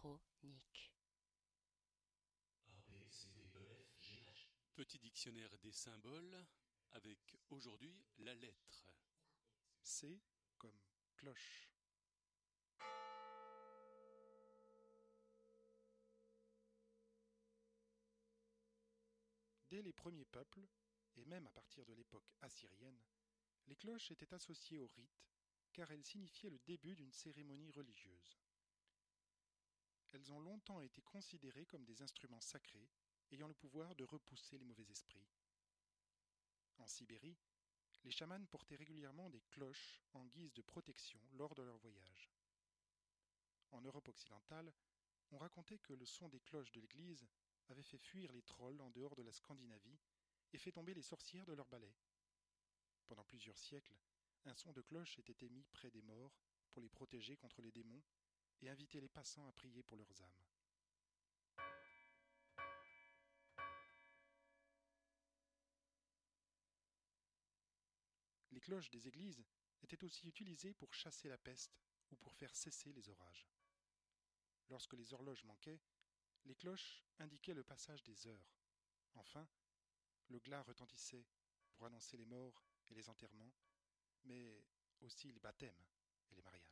chronique. A, B, C, D, E, F, G, H. Petit dictionnaire des symboles avec aujourd'hui la lettre. C comme cloche. Dès les premiers peuples, et même à partir de l'époque assyrienne, les cloches étaient associées aux rites car elles signifiaient le début d'une cérémonie religieuse. Elles ont longtemps été considérées comme des instruments sacrés ayant le pouvoir de repousser les mauvais esprits. En Sibérie, les chamans portaient régulièrement des cloches en guise de protection lors de leur voyage. En Europe occidentale, on racontait que le son des cloches de l'église avait fait fuir les trolls en dehors de la Scandinavie et fait tomber les sorcières de leurs balais. Pendant plusieurs siècles, un son de cloche était émis près des morts pour les protéger contre les démons et inviter les passants à prier pour leurs âmes. Les cloches des églises étaient aussi utilisées pour chasser la peste ou pour faire cesser les orages. Lorsque les horloges manquaient, les cloches indiquaient le passage des heures. Enfin, le glas retentissait pour annoncer les morts et les enterrements, mais aussi les baptêmes et les mariages.